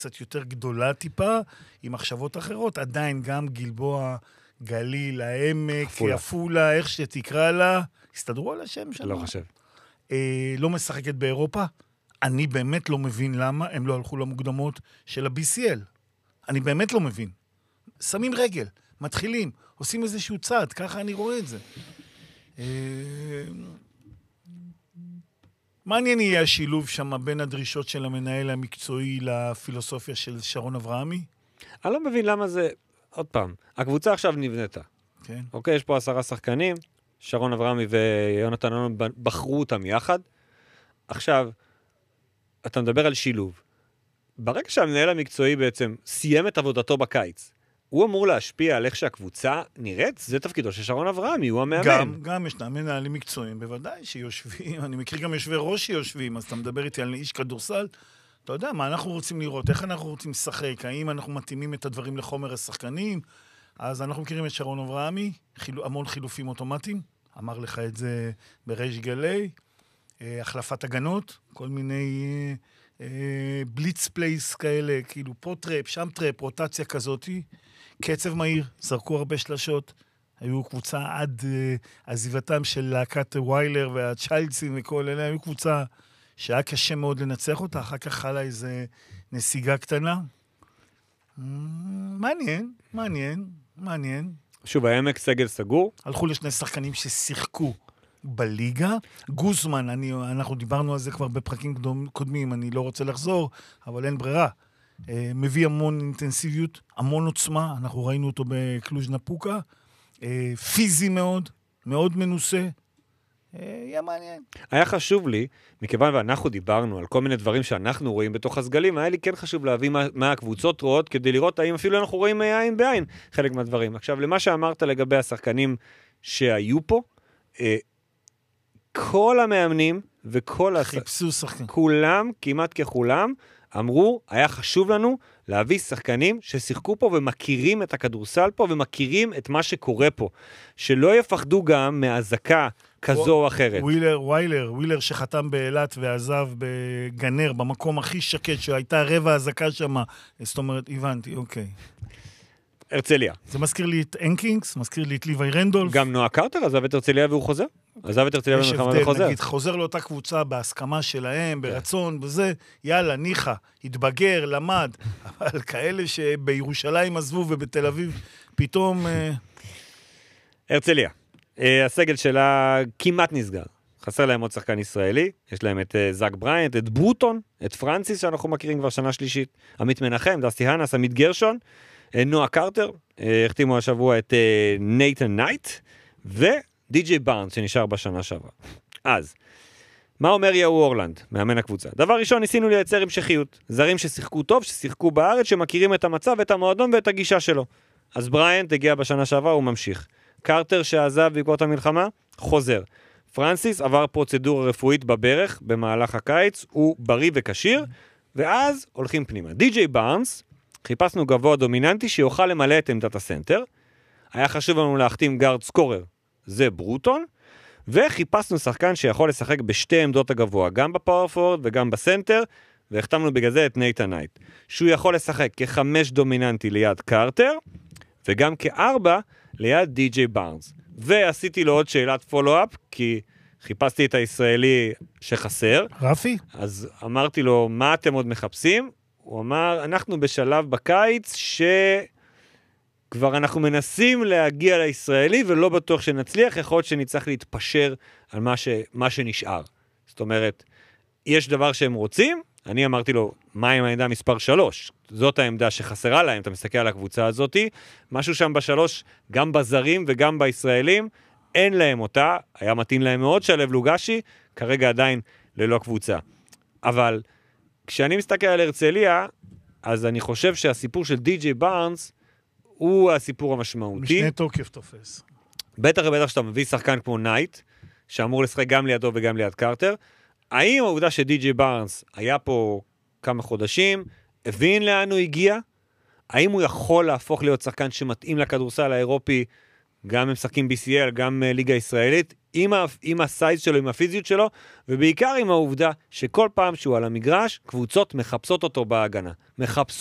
קצת יותר גדולה טיפה, עם מחשבות אחרות, עדיין גם גלבוע, גליל, העמק, אפולה, איך שתקרא לה, הסתדרו על השם שלה? לא חושב. לא משחקת באירופה. אני באמת לא מבין למה הם לא הלכו למוקדמות של ה-BCL. אני באמת לא מבין. שמים רגל, מתחילים, עושים איזשהו צעד, ככה אני רואה את זה. מעניין יהיה השילוב שם בין הדרישות של המנהל המקצועי לפילוסופיה של שרון אברהמי? אני לא מבין למה זה, עוד פעם, הקבוצה עכשיו נבנתה. כן. אוקיי, יש פה 10 שחקנים, שרון אברהמי ויונתן אלון בחרו אותם יחד. עכשיו, אתה מדבר על שילוב. ברגע שהמנהל המקצועי בעצם סיים את עבודתו בקיץ, הוא אמור להשפיע על איך שהקבוצה נראית, זה תפקידו של שרון אברהמי, הוא המאמן. גם ישנם מנהלים מקצועיים, בוודאי שיושבים, אני מכיר גם יושבי ראש שיושבים, אז אתה מדבר איתי על איש כדורסל, אתה יודע מה אנחנו רוצים לראות, איך אנחנו רוצים לשחק, האם אנחנו מתאימים את הדברים לחומר השחקנים, אז אנחנו מכירים את שרון אברהמי, המון חילופים אוטומטיים, אמר לך את זה בריש גלי, החלפת הגנות, כל מיני בליץ פלייס כאלה, כאילו פה טרפ, שם טרפ, רוטציה כזאת, קצב מהיר, זרקו הרבה שלשות, היו קבוצה עד עזיבתם של להקת ויילר והצ'יילדסים וכל אלה, היו קבוצה שהיה קשה מאוד לנצח אותה, אחר כך חלה איזה נסיגה קטנה. מעניין. שוב, העמק סגל סגור. הלכו לשני שחקנים ששיחקו בליגה. גוזמן, אנחנו דיברנו על זה כבר בפרקים קודמים, אני לא רוצה לחזור, אבל אין ברירה. מביא המון אינטנסיביות, המון עוצמה, אנחנו ראינו אותו בקלוז' נפוקה, פיזי מאוד, מאוד מנוסה, יהיה מעניין. היה חשוב לי, מכיוון ואנחנו דיברנו על כל מיני דברים שאנחנו רואים בתוך הסגלים, היה לי כן חשוב להביא מה הקבוצות רואות, כדי לראות האם אפילו אנחנו רואים עין בעין חלק מהדברים. עכשיו, למה שאמרת לגבי השחקנים שהיו פה, כל המאמנים וכל חיפשו שחקנים. כולם, כמעט ככולם, אמרו, היה חשוב לנו להביא שחקנים ששיחקו פה ומכירים את הכדורסל פה ומכירים את מה שקורה פה. שלא יפחדו גם מהזקה כזו או אחרת. ווילר שחתם באילת ועזב בגנר, במקום הכי שקט, שהייתה רבע הזקה שם. זאת אומרת, הבנתי, אוקיי. הרצליה. זה מזכיר לי את אנקינגס, מזכיר לי את ליווי רנדולף. גם נועה קרטר עזב את הרצליה והוא חוזר. עזב את הרצליה במלחמה וחוזר. נגיד, חוזר לאותה קבוצה בהסכמה שלהם, ברצון, וזה, יאללה, ניחה, התבגר, למד, אבל כאלה שבירושלים עזבו ובתל אביב, פתאום... הרצליה. הסגל שלה כמעט נסגר. חסר להם עוד שחקן ישראלי, יש להם את זאק בריינט, את ברוטון, את פרנסיס שאנחנו מכירים כבר שנה שלישית, עמית מנחם, דסטי הנס, עמית גרשון, נועה קרטר, החתימו השבוע את נייתן נייט, ודי.ג'יי בארנס שנשאר בשנה שעברה. אז, מה אומר יאו אורלנד, מאמן הקבוצה? דבר ראשון, ניסינו לייצר המשכיות. זרים ששיחקו טוב, ששיחקו בארץ, שמכירים את המצב, את המועדון ואת הגישה שלו. אז בריינט הגיע בשנה שעברה, הוא ממשיך. קרטר שעזב בעקבות המלחמה, חוזר. פרנסיס עבר פרוצדורה רפואית בברך במהלך הקיץ, הוא בריא וקשיר, ואז הולכים פנימה. די.ג'יי בארנס, חיפשנו גבוה דומיננטי שיוכל למלא את עמדת הסנטר, היה חשוב לנו להחתים גארד סקורר, זה ברוטון, וחיפשנו שחקן שיכול לשחק בשתי עמדות הגבוה, גם בפאורפורד וגם בסנטר, והחתמנו בגלל זה את נייתן נייט, שהוא יכול לשחק כ5 דומיננטי ליד קרטר, וגם כ4 ליד די.ג'יי בארנס. ועשיתי לו עוד שאלת פולו-אפ, כי חיפשתי את הישראלי שחסר. רפי? אז אמרתי לו, מה אתם עוד מחפשים? הוא אמר, אנחנו בשלב בקיץ שכבר אנחנו מנסים להגיע לישראלי, ולא בטוח שנצליח, יכול להיות שנצטרך להתפשר על מה שנשאר. זאת אומרת, יש דבר שהם רוצים, אני אמרתי לו, מה עם העמדה מספר 3? זאת העמדה שחסרה להם, אתה מסתכל על הקבוצה הזאת, משהו שם ב3, גם בזרים וגם בישראלים, אין להם אותה, היה מתאים להם מאוד שלב לוגשי, כרגע עדיין ללא קבוצה. אבל כשאני מסתכל על הרצליה, אז אני חושב שהסיפור של די.ג'יי בארנס, הוא הסיפור המשמעותי. משנה תוקף תופס. בטח ובטח שאתה מביא שחקן כמו נייט, שאמור לשחק גם לידו וגם ליד קרטר, האם העובדה שדי.ג'יי בארנס היה פה כמה חודשים, הבין לאן הוא הגיע? האם הוא יכול להפוך להיות שחקן שמתאים לכדורסל האירופי, גם עם משחקים BCL, גם ליגה ישראלית? עם הסייז שלו, עם הפיזיות שלו, ובעיקר עם העובדה שכל פעם שהוא על המגרש, קבוצות מחפשות אותו בהגנה. מחפשות